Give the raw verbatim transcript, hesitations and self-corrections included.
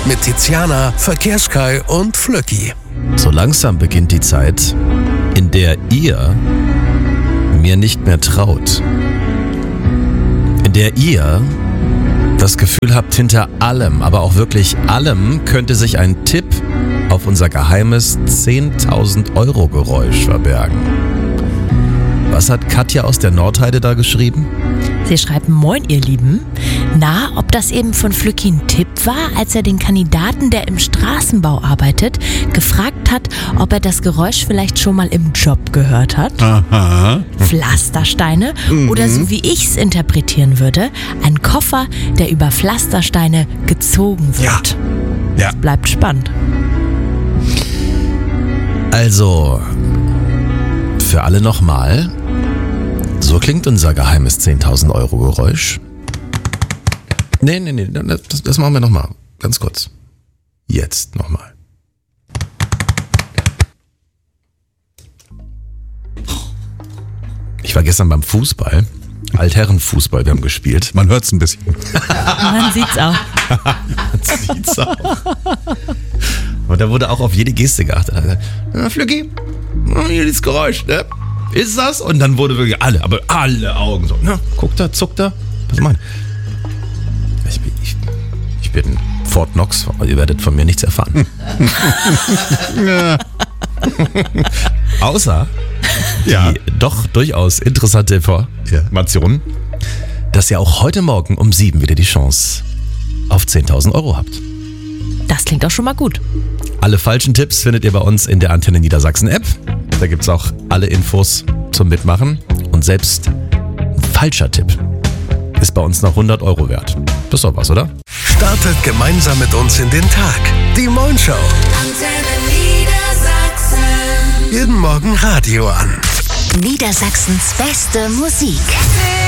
Mit Tiziana, Verkehrskai und Flöcki. So langsam beginnt die Zeit, in der ihr mir nicht mehr traut. In der ihr das Gefühl habt, hinter allem, aber auch wirklich allem, könnte sich ein Tipp auf unser geheimes zehntausend Euro Geräusch verbergen. Was hat Katja aus der Nordheide da geschrieben? Sie schreibt: Moin, ihr Lieben. Na, ob das eben von Flöcki ein Tipp war, als er den Kandidaten, der im Straßenbau arbeitet, gefragt hat, ob er das Geräusch vielleicht schon mal im Job gehört hat? Aha. Pflastersteine? Mhm. Oder so wie ich es interpretieren würde, ein Koffer, der über Pflastersteine gezogen wird. Ja. Ja. Das bleibt spannend. Also, für alle nochmal. So klingt unser geheimes zehntausend Euro Geräusch. Nee, nee, nee, das, das machen wir nochmal. Ganz kurz. Jetzt nochmal. Ich war gestern beim Fußball. Altherrenfußball, wir haben gespielt. Man hört es ein bisschen. Man sieht's auch. Man sieht's auch. Und da wurde auch auf jede Geste geachtet. Na, Flöcki, hier dieses Geräusch, ne? Ist das? Und dann wurde wirklich alle, aber alle Augen so, na, guckt er, zuckt er. Was meint? Ich, ich, ich bin Fort Knox, ihr werdet von mir nichts erfahren. Ja. Außer die Ja. doch durchaus interessante Information, dass ihr auch heute Morgen um sieben wieder die Chance auf zehntausend Euro habt. Das klingt auch schon mal gut. Alle falschen Tipps findet ihr bei uns in der Antenne Niedersachsen App. Da gibt es auch alle Infos zum Mitmachen. Und selbst ein falscher Tipp ist bei uns noch hundert Euro wert. Das ist doch was, oder? Startet gemeinsam mit uns in den Tag. Die Moin Show. Antenne Niedersachsen. Jeden Morgen Radio an. Niedersachsens beste Musik.